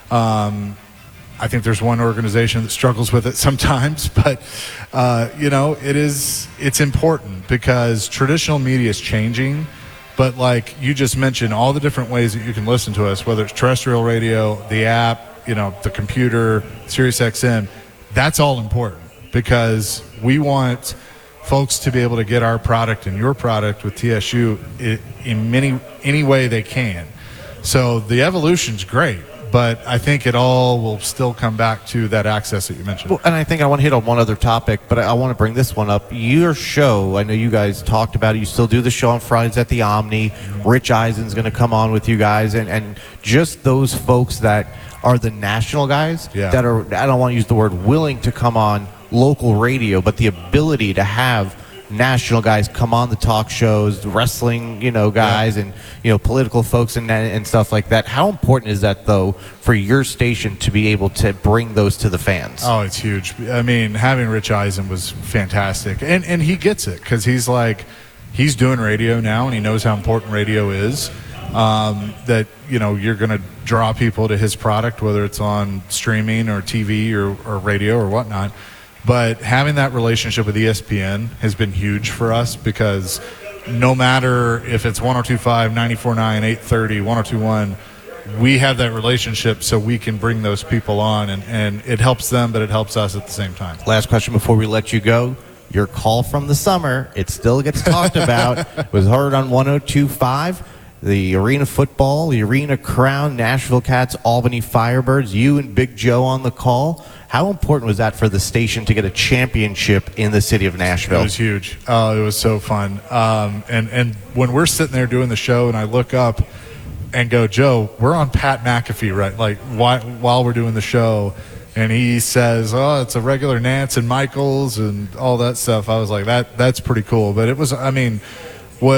Um, I think there's one organization that struggles with it sometimes, but uh, you know, it is it's important, because traditional media is changing. But like you just mentioned, all the different ways that you can listen to us, whether it's terrestrial radio, the app, you know, the computer, Sirius X M, that's all important, because we want folks to be able to get our product and your product with T S U in, in many any way they can. So the evolution's great, but I think it all will still come back to that access that you mentioned. Well, and I think I want to hit on one other topic, but I, I want to bring this one up. Your show, I know you guys talked about it. You still do the show on Fridays at the Omni. Rich Eisen's going to come on with you guys, and, and just those folks that are the national guys Yeah. that are, I don't want to use the word willing to come on local radio, but the ability to have national guys come on the talk shows, wrestling, you know, guys, and, you know, political folks and and stuff like that. How important is that, though, for your station to be able to bring those to the fans? Oh, it's huge. I mean, having Rich Eisen was fantastic. And and he gets it, because he's like, he's doing radio now, and he knows how important radio is. Um, that, you know, you're going to draw people to his product, whether it's on streaming or T V or, or radio or whatnot. But having that relationship with E S P N has been huge for us, because no matter if it's one oh two point five, ninety-four point nine, eight thirty, one oh two point one, we have that relationship so we can bring those people on, and, and it helps them, but it helps us at the same time. Last question before we let you go. Your call from the summer, it still gets talked about, was heard on one oh two point five. The Arena Football, the Arena Crown, Nashville Cats, Albany Firebirds, you and Big Joe on the call. How important was that for the station to get a championship in the city of Nashville? It was huge. Oh, it was so fun. Um, and, and when we're sitting there doing the show and I look up and go, Joe, we're on Pat McAfee, right? Like while, while we're doing the show. And he says, oh, it's a regular Nance and Michaels and all that stuff. I was like, that that's pretty cool. But it was, I mean, what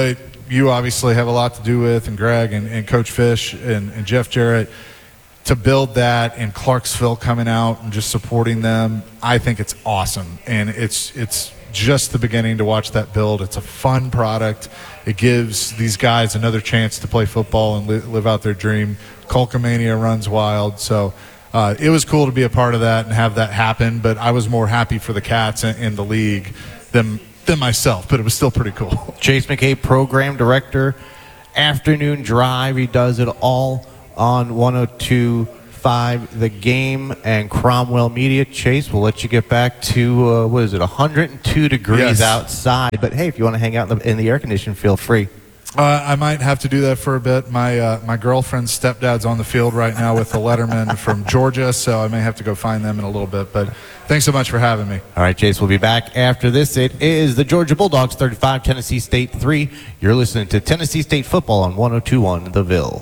you obviously have a lot to do with, and Greg and, and Coach Fish and, and Jeff Jarrett, to build that, and Clarksville coming out and just supporting them, I think it's awesome. And it's it's just the beginning to watch that build. It's a fun product. It gives these guys another chance to play football and li- live out their dream. Colcomania runs wild. So uh, it was cool to be a part of that and have that happen, but I was more happy for the Cats and, and the league than, than myself, but it was still pretty cool. Chase McKay, Program Director, Afternoon Drive. He does it all on one oh two point five The Game and Cromwell Media. Chase, we'll let you get back to, uh, what is it, one hundred two degrees Yes. outside. But, hey, if you want to hang out in the, in the air condition, feel free. Uh, I might have to do that for a bit. My uh, my girlfriend's stepdad's on the field right now with the Letterman from Georgia, so I may have to go find them in a little bit. But thanks so much for having me. All right, Chase, we'll be back after this. It is the Georgia Bulldogs thirty-five, Tennessee State three. You're listening to Tennessee State Football on one oh two point one The Ville.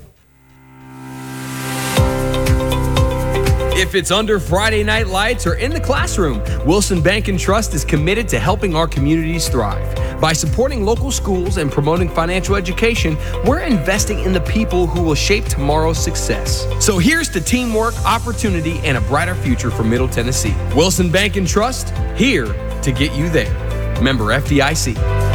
If it's under Friday night lights or in the classroom, Wilson Bank and Trust is committed to helping our communities thrive. By supporting local schools and promoting financial education, we're investing in the people who will shape tomorrow's success. So here's to teamwork, opportunity, and a brighter future for Middle Tennessee. Wilson Bank and Trust, here to get you there. Member F D I C.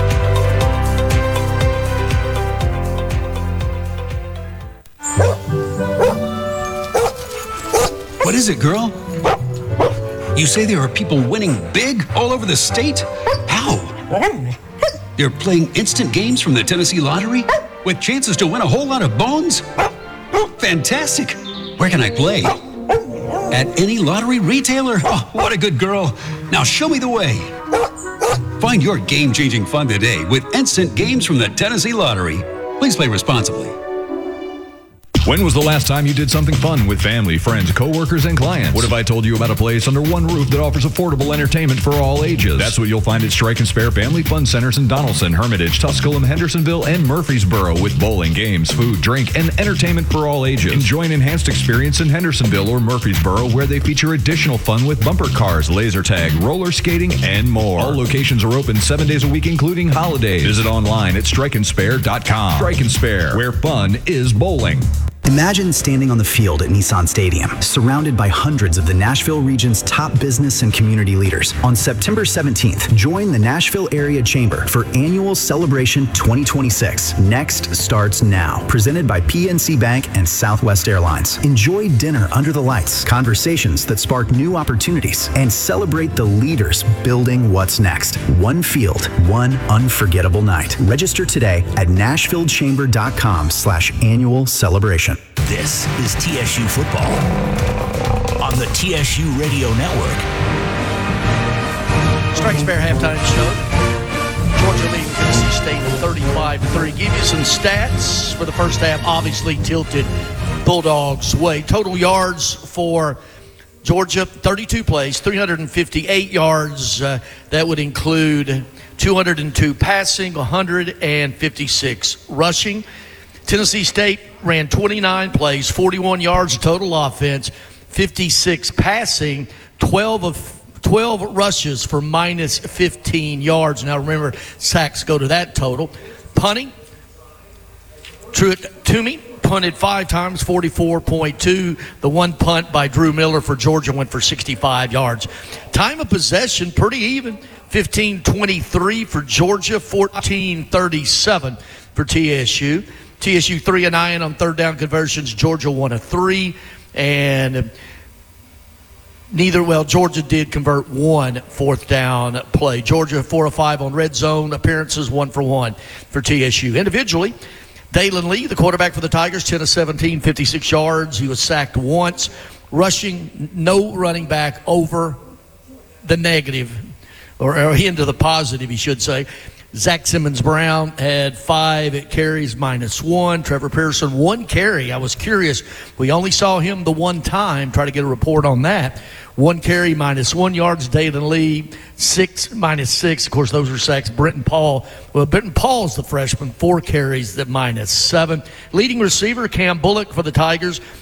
What is it, girl? You say there are people winning big all over the state? How? They're playing instant games from the Tennessee Lottery with chances to win a whole lot of bones? Fantastic! Where can I play? At any lottery retailer? Oh, what a good girl. Now show me the way. Find your game-changing fun today with instant games from the Tennessee Lottery. Please play responsibly. When was the last time you did something fun with family, friends, coworkers, and clients? What if I told you about a place under one roof that offers affordable entertainment for all ages? That's what you'll find at Strike and Spare Family Fun Centers in Donaldson, Hermitage, Tusculum, Hendersonville, and Murfreesboro, with bowling, games, food, drink, and entertainment for all ages. Enjoy an enhanced experience in Hendersonville or Murfreesboro, where they feature additional fun with bumper cars, laser tag, roller skating, and more. All locations are open seven days a week, including holidays. Visit online at strike and spare dot com. Strike and Spare, where fun is bowling. Imagine standing on the field at Nissan Stadium, surrounded by hundreds of the Nashville region's top business and community leaders. On September seventeenth, join the Nashville Area Chamber for Annual Celebration twenty twenty-six. Next starts now. Presented by P N C Bank and Southwest Airlines. Enjoy dinner under the lights, conversations that spark new opportunities, and celebrate the leaders building what's next. One field, one unforgettable night. Register today at nashville chamber dot com slash annual celebration. This is T S U Football on the T S U Radio Network. Strike Spare halftime show. Georgia leading Tennessee State thirty-five to three. Give you some stats for the first half. Obviously tilted Bulldogs' way. Total yards for Georgia, thirty-two plays, three hundred fifty-eight yards. Uh, that would include two hundred two passing, one hundred fifty-six rushing. Tennessee State ran twenty-nine plays, forty-one yards of total offense, fifty-six passing, twelve of twelve rushes for minus fifteen yards. Now remember, sacks go to that total. Punting, Truett Toomey punted five times, forty-four point two. The one punt by Drew Miller for Georgia went for sixty-five yards. Time of possession, pretty even, fifteen twenty-three for Georgia, fourteen thirty-seven for T S U. T S U three and nine on third down conversions. Georgia one of three, and neither. Well, Georgia did convert one fourth down play. Georgia four of five on red zone appearances, one for one for T S U. Individually, Dalen Lee, the quarterback for the Tigers, ten of seventeen, fifty-six yards. He was sacked once. Rushing, no running back over the negative, or, or into the positive, he should say. Zach Simmons-Brown had five carries, minus one. Trevor Pearson, one carry. I was curious. We only saw him the one time. Try to get a report on that. One carry, minus one yards. Dalen Lee, six, minus six. Of course, those are sacks. Brenton Paul. Well, Brenton Paul's the freshman. Four carries, at minus seven. Leading receiver, Cam Bullock for the Tigers,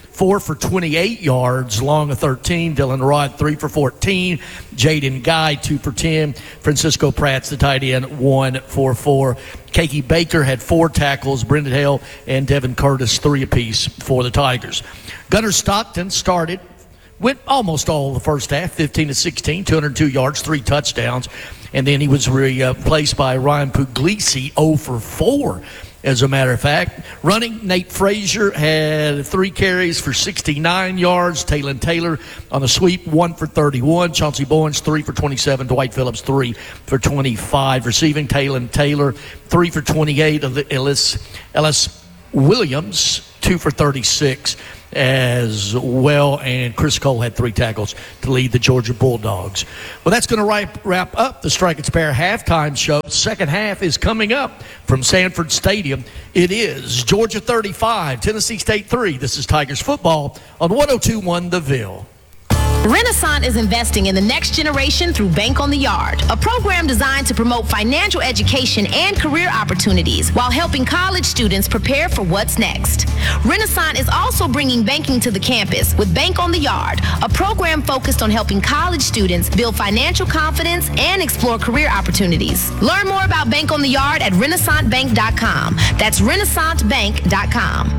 four for twenty-eight yards, Long of thirteen, Dylan Rod three for fourteen, Jaden Guy two for ten, Francisco Pratt's the tight end, one for four. Keiki Baker had four tackles, Brendan Hale and Devin Curtis three apiece for the Tigers. Gunnar Stockton started, went almost all the first half, fifteen to sixteen, two hundred two yards, three touchdowns, and then he was replaced by Ryan Puglisi, zero for four. As a matter of fact, running, Nate Frazier had three carries for sixty-nine yards. Taylor Taylor on the sweep, one for thirty-one. Chauncey Bowens, three for twenty-seven. Dwight Phillips, three for twenty-five. Receiving, Taylor Taylor, three for twenty-eight. Ellis, Ellis Williams, two for thirty-six as well. And Chris Cole had three tackles to lead the Georgia Bulldogs. Well, that's going to wrap, wrap up the Strike and Spare halftime show. Second half is coming up from Sanford Stadium. It is Georgia thirty-five, Tennessee State three. This is Tigers football on one oh two point one The Ville. Renaissance is investing in the next generation through Bank on the Yard, a program designed to promote financial education and career opportunities while helping college students prepare for what's next. Renaissance is also bringing banking to the campus with Bank on the Yard, a program focused on helping college students build financial confidence and explore career opportunities. Learn more about Bank on the Yard at renaissance bank dot com. That's renaissance bank dot com.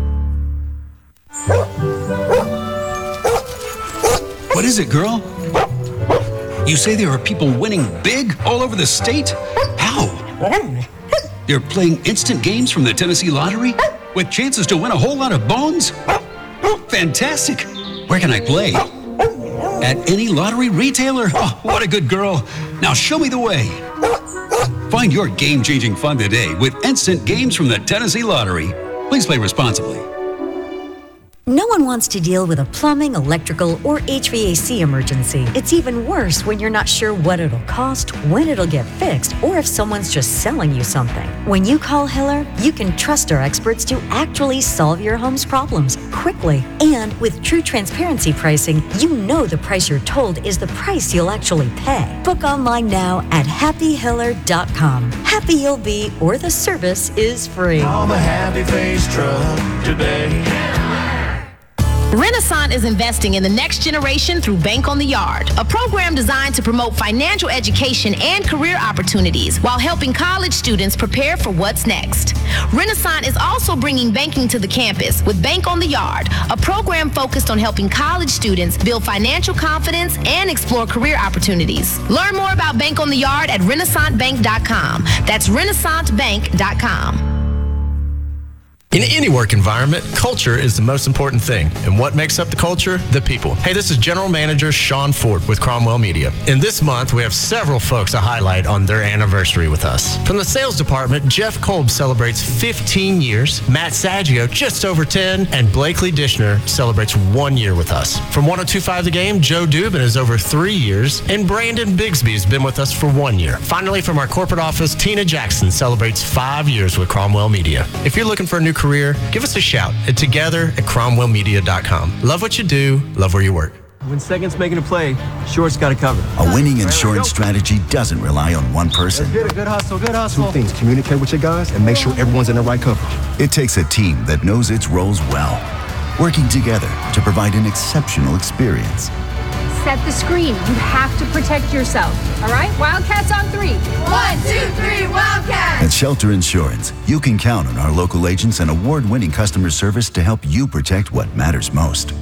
What is it, girl? You say there are people winning big all over the state? How? They're playing instant games from the Tennessee Lottery with chances to win a whole lot of bones? Fantastic! Where can I play? At any lottery retailer? Oh, what a good girl. Now show me the way. Find your game-changing fun today with instant games from the Tennessee Lottery. Please play responsibly. No one wants to deal with a plumbing, electrical, or H V A C emergency. It's even worse when you're not sure what it'll cost, when it'll get fixed, or if someone's just selling you something. When you call Hiller, you can trust our experts to actually solve your home's problems quickly. And with true transparency pricing, you know the price you're told is the price you'll actually pay. Book online now at happy hiller dot com. Happy you'll be, or the service is free. Call the Happy Face Truck today. Renaissance is investing in the next generation through Bank on the Yard, a program designed to promote financial education and career opportunities while helping college students prepare for what's next. Renaissance is also bringing banking to the campus with Bank on the Yard, a program focused on helping college students build financial confidence and explore career opportunities. Learn more about Bank on the Yard at renaissance bank dot com. That's renaissance bank dot com. In any work environment, culture is the most important thing. And what makes up the culture? The people. Hey, this is General Manager Sean Ford with Cromwell Media. And this month, we have several folks to highlight on their anniversary with us. From the sales department, Jeff Kolb celebrates fifteen years, Matt Saggio just over ten, and Blakely Dishner celebrates one year with us. From one oh two point five The Game, Joe Dubin is over three years, and Brandon Bigsby has been with us for one year. Finally, from our corporate office, Tina Jackson celebrates five years with Cromwell Media. If you're looking for a new career, give us a shout at together at cromwell media dot com. Love what you do, love where you work. When second's making a play, short's got it covered. A winning insurance strategy doesn't rely on one person. Good, good hustle, good hustle. Two things: communicate with your guys and make sure everyone's in the right coverage. It takes a team that knows its roles well, working together to provide an exceptional experience. Set the screen. You have to protect yourself. All right? Wildcats on three. One, two, three, Wildcats! At Shelter Insurance, you can count on our local agents and award-winning customer service to help you protect what matters most.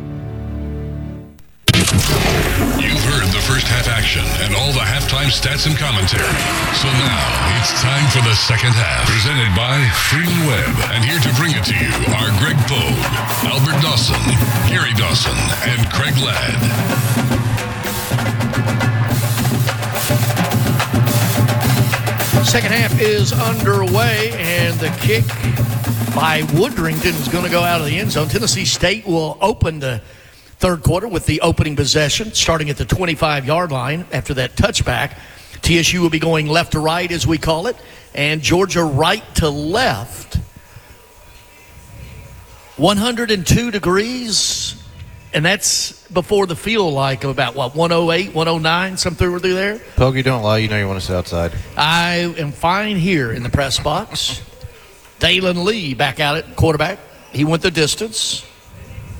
You've heard the first half action and all the halftime stats and commentary. So now it's time for the second half. Presented by Freeman Webb. And here to bring it to you are Greg Pogue, Albert Dawson, Gary Dawson, and Craig Ladd. Second half is underway, and the kick by Woodrington is going to go out of the end zone. Tennessee State will open the third quarter with the opening possession, starting at the twenty-five-yard line after that touchback. T S U will be going left to right, as we call it, and Georgia right to left. one hundred two degrees, and that's before the feel like of about, what, one oh eight, one oh nine, something through there? Poggy, don't lie. You know you want to sit outside. I am fine here in the press box. Dalen Lee back out at quarterback. He went the distance.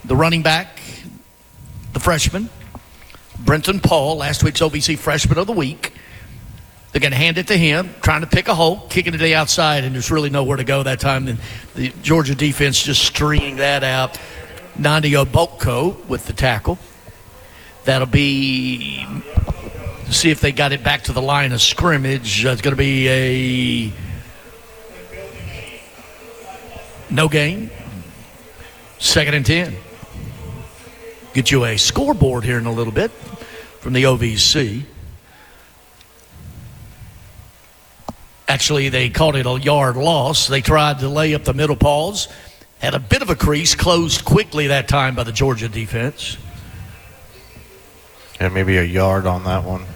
the running back, the freshman, Brenton Paul, last week's O V C Freshman of the Week. They're going to hand it to him, trying to pick a hole, kicking it to the outside, and there's really nowhere to go that time. And the Georgia defense just stringing that out. Nandi Oboko with the tackle. That'll be, see if they got it back to the line of scrimmage. Uh, it's going to be a no gain. Second and ten. Get you a scoreboard here in a little bit from the O V C. Actually, they called it a yard loss. They tried to lay up the middle paws. Had a bit of a crease, closed quickly that time by the Georgia defense. Yeah, maybe a yard on that one.